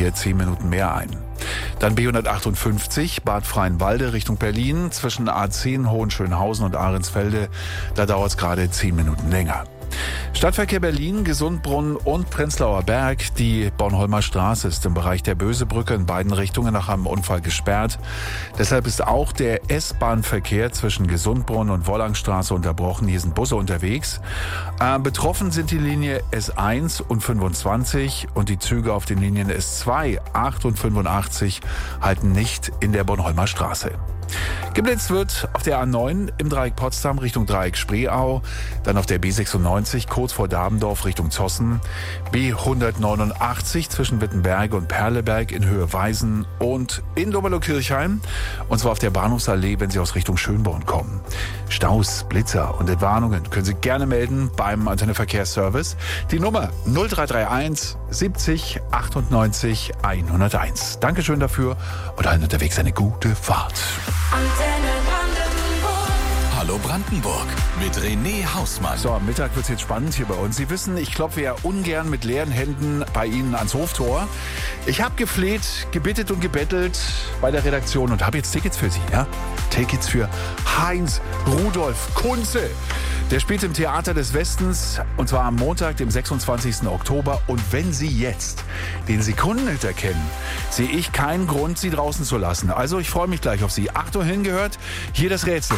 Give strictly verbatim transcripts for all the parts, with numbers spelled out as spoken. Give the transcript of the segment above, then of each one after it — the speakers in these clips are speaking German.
hier zehn Minuten mehr ein. Dann B hundertachtundfünfzig Bad Freienwalde Richtung Berlin zwischen A zehn Hohenschönhausen und Ahrensfelde. Da dauert es gerade zehn Minuten länger. Stadtverkehr Berlin, Gesundbrunnen und Prenzlauer Berg. Die Bornholmer Straße ist im Bereich der Bösebrücke in beiden Richtungen nach einem Unfall gesperrt. Deshalb ist auch der S-Bahn-Verkehr zwischen Gesundbrunnen und Wollangstraße unterbrochen. Hier sind Busse unterwegs. Äh, betroffen sind die Linie S eins und fünfundzwanzig und die Züge auf den Linien S zwei, acht und fünfundachtzig halten nicht in der Bornholmer Straße. Geblitzt wird auf der A neun im Dreieck Potsdam Richtung Dreieck Spreeau, dann auf der B sechsundneunzig kurz vor Dabendorf Richtung Zossen, B hundertneunundachtzig zwischen Wittenberge und Perleberg in Höhe Weisen und in Doberlo-Kirchheim, und zwar auf der Bahnhofsallee, wenn Sie aus Richtung Schönborn kommen. Staus, Blitzer und Entwarnungen können Sie gerne melden beim Antenne Verkehrsservice. Die Nummer null drei drei eins siebzig achtundneunzig hunderteins. Dankeschön dafür und allen unterwegs eine gute Fahrt. Antenne Brandenburg. Hallo Brandenburg mit René Hausmann. So, am Mittag wird es jetzt spannend hier bei uns. Sie wissen, ich klopfe ja ungern mit leeren Händen bei Ihnen ans Hoftor. Ich habe gefleht, gebittet und gebettelt bei der Redaktion und habe jetzt Tickets für Sie. Ja? Tickets für Heinz Rudolf Kunze. Der spielt im Theater des Westens und zwar am Montag, dem sechsundzwanzigsten Oktober. Und wenn Sie jetzt den Sekundenhit erkennen, sehe ich keinen Grund, Sie draußen zu lassen. Also ich freue mich gleich auf Sie. Achtung, hingehört, hier das Rätsel.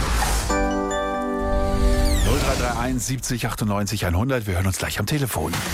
null drei drei eins siebzig achtundneunzig hundert. Wir hören uns gleich am Telefon.